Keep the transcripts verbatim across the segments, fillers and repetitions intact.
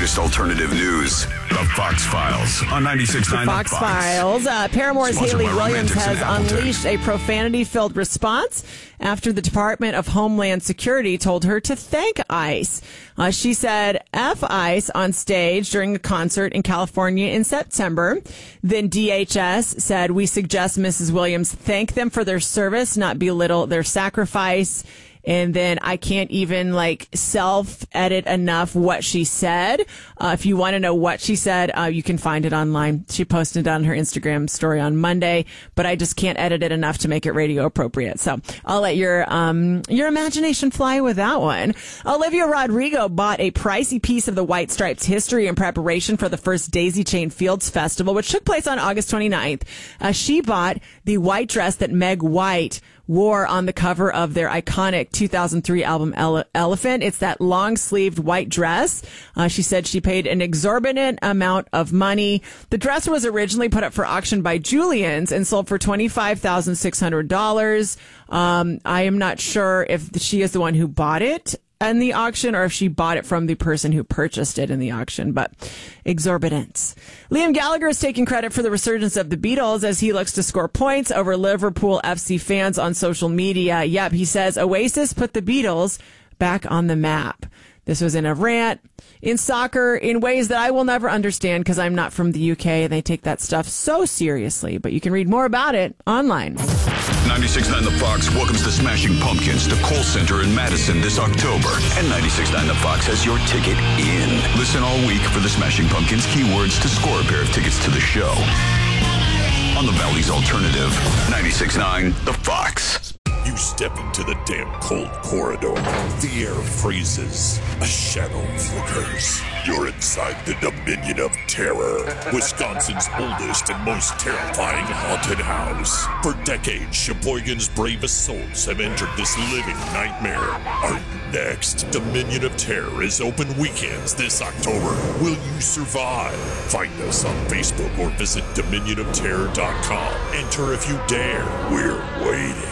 latest alternative news. The Fox Files on ninety-six point nine The Fox, Fox Files. Uh, Paramore's Sponsored Haley by Williams Romantics in has Appleton. unleashed a profanity-filled response after the Department of Homeland Security told her to thank ICE. Uh, she said F ICE on stage during a concert in California in September. Then D H S said, we suggest Missus Williams thank them for their service, not belittle their sacrifice. And then I can't even like self-edit enough what she said. Uh, if you want to know what she said, uh, you can find it online. She posted it on her Instagram story on Monday, but I just can't edit it enough to make it radio appropriate. So I'll let your um your imagination fly with that one. Olivia Rodrigo bought a pricey piece of the White Stripes history in preparation for the first Daisy Chain Fields Festival, which took place on August twenty-ninth. Uh, she bought the white dress that Meg White wore on the cover of their iconic two thousand three album Ele- Elephant. It's that long-sleeved white dress. Uh, she said she paid an exorbitant amount of money. The dress was originally put up for auction by Julian's and sold for twenty-five thousand six hundred dollars. Um, I am not sure if she is the one who bought it in the auction or if she bought it from the person who purchased it in the auction, but exorbitant. Liam Gallagher is taking credit for the resurgence of the Beatles as he looks to score points over Liverpool F C fans on social media. Yep, he says Oasis put the Beatles back on the map. This was in a rant in soccer in ways that I will never understand because I'm not from the U K and they take that stuff so seriously. But you can read more about it online. ninety-six point nine The Fox welcomes the Smashing Pumpkins to Kohl Center in Madison this October. And ninety-six point nine The Fox has your ticket in. Listen all week for the Smashing Pumpkins keywords to score a pair of tickets to the show. On the Valley's Alternative, ninety-six point nine The Fox. You step into the damn cold corridor. The air freezes. A shadow flickers. You're inside the Dominion of Terror, Wisconsin's oldest and most terrifying haunted house. For decades, Sheboygan's bravest souls have entered this living nightmare. Are you next? Dominion of Terror is open weekends this October. Will you survive? Find us on Facebook or visit dominion of terror dot com. Enter if you dare. We're waiting.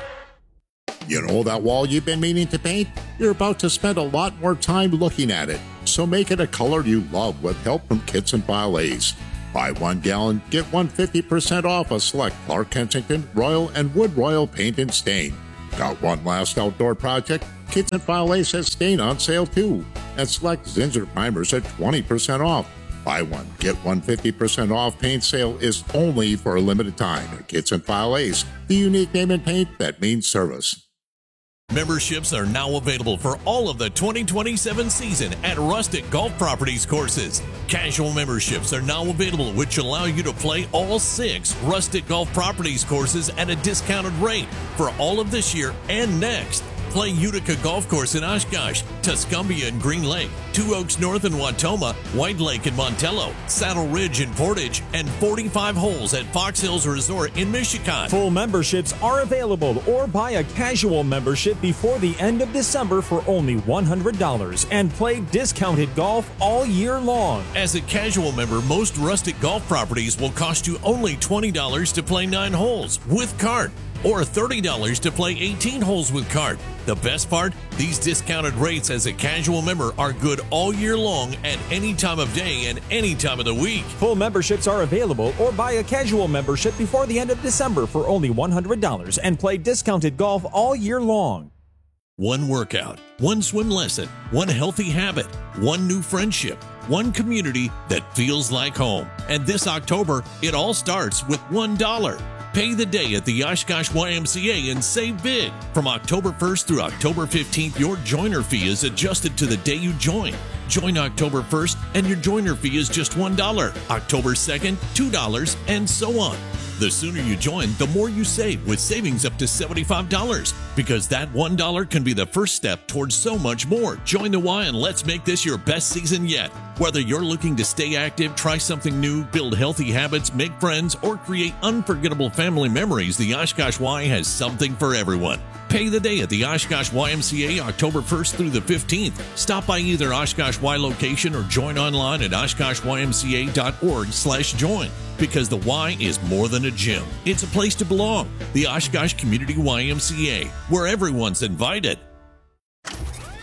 You know that wall you've been meaning to paint? You're about to spend a lot more time looking at it. So make it a color you love with help from Kits and File Ace. Buy one gallon, get one hundred fifty percent off a select Clark Kensington, Royal, and Wood Royal paint and stain. Got one last outdoor project? Kits and File Ace has stain on sale too. And select Zinsser primers at twenty percent off. Buy one, get one hundred fifty percent off paint sale is only for a limited time at Kits and File Ace, the unique name in paint that means service. Memberships are now available for all of the twenty twenty-seven season at Rustic Golf Properties courses. Casual memberships are now available, which allow you to play all six Rustic Golf Properties courses at a discounted rate for all of this year and next. Play Utica Golf Course in Oshkosh, Tuscumbia and Green Lake, Two Oaks North in Watoma, White Lake in Montello, Saddle Ridge in Portage, and forty-five holes at Fox Hills Resort in Michigan. Full memberships are available, or buy a casual membership before the end of December for only one hundred dollars and play discounted golf all year long. As a casual member, most Rustic Golf Properties will cost you only twenty dollars to play nine holes with cart, or thirty dollars to play eighteen holes with cart. The best part? These discounted rates as a casual member are good all year long at any time of day and any time of the week. Full memberships are available, or buy a casual membership before the end of December for only one hundred dollars and play discounted golf all year long. One workout, one swim lesson, one healthy habit, one new friendship, one community that feels like home. And this October, it all starts with one dollar. Pay the day at the Oshkosh Y M C A and save big. From October first through October fifteenth, your joiner fee is adjusted to the day you join. Join October first and your joiner fee is just one dollar. October second, two dollars, and so on. The sooner you join, the more you save, with savings up to seventy-five dollars. Because that one dollar can be the first step towards so much more. Join the Y and let's make this your best season yet. Whether you're looking to stay active, try something new, build healthy habits, make friends, or create unforgettable family memories, the Oshkosh Y has something for everyone. Pay the day at the Oshkosh Y M C A October first through the fifteenth. Stop by either Oshkosh Y location or join online at oshkosh y m c a dot org slash join. Because the Y is more than a gym. It's a place to belong. The Oshkosh Community Y M C A, where everyone's invited.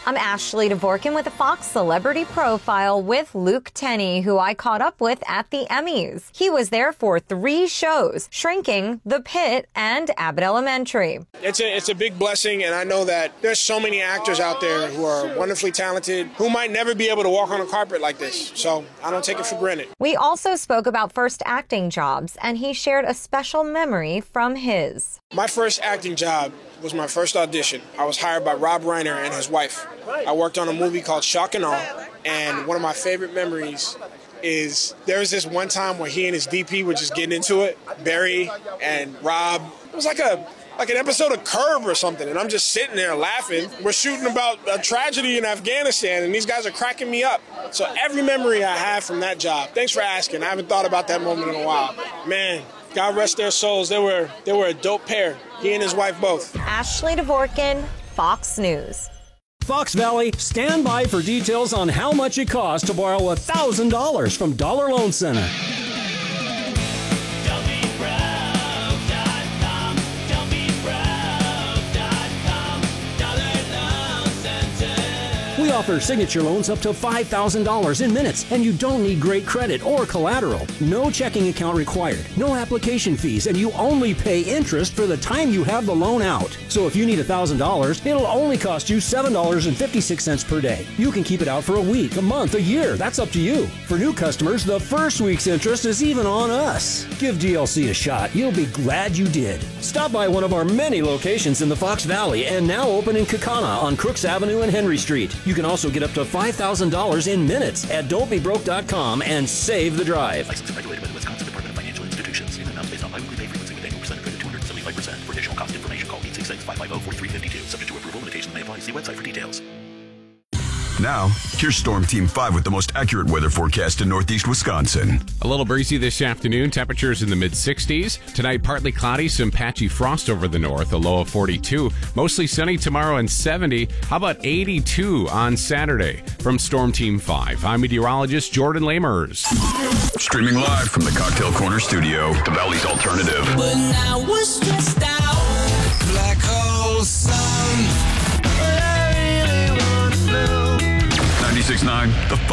I'm Ashley Dvorkin with a Fox Celebrity Profile with Luke Tenney, who I caught up with at the Emmys. He was there for three shows, Shrinking, The Pit, and Abbott Elementary. It's a, it's a big blessing, and I know that there's so many actors out there who are wonderfully talented who might never be able to walk on a carpet like this, so I don't take it for granted. We also spoke about first acting jobs, and he shared a special memory from his. My first acting job was my first audition. I was hired by Rob Reiner and his wife. I worked on a movie called Shock and Awe, and one of my favorite memories is there was this one time where he and his D P were just getting into it, Barry and Rob. It was like a like an episode of Curb or something, and I'm just sitting there laughing. We're shooting about a tragedy in Afghanistan, and these guys are cracking me up. So every memory I have from that job, thanks for asking. I haven't thought about that moment in a while. Man, God rest their souls. They were they were a dope pair. He and his wife both. Ashley Dvorkin, Fox News. Fox Valley, stand by for details on how much it costs to borrow one thousand dollars from Dollar Loan Center. We offer signature loans up to five thousand dollars in minutes, and you don't need great credit or collateral. No checking account required, no application fees, and you only pay interest for the time you have the loan out. So if you need one thousand dollars, it'll only cost you seven dollars and fifty-six cents per day. You can keep it out for a week, a month, a year. That's up to you. For new customers, the first week's interest is even on us. Give D L C a shot. You'll be glad you did. Stop by one of our many locations in the Fox Valley and now open in Kaukauna on Crooks Avenue and Henry Street. You can also get up to five thousand dollars in minutes at don't be broke dot com and save the drive. Licensed and regulated by the Wisconsin Department of Financial Institutions. In amounts based on biweekly pay frequency with annual percentage rate of two hundred seventy-five percent. For additional cost information, call eight six six, five five zero, four three five two. Subject to approval, limitations may apply. See website for details. Now, here's Storm Team five with the most accurate weather forecast in northeast Wisconsin. A little breezy this afternoon. Temperatures in the mid sixties. Tonight, partly cloudy, some patchy frost over the north, a low of forty-two. Mostly sunny tomorrow and seventy. How about eighty-two on Saturday? From Storm Team five, I'm meteorologist Jordan Lamers. Streaming live from the Cocktail Corner studio, the Valley's alternative. But now we're stressed out. Black hole sun. ninety-six point nine, The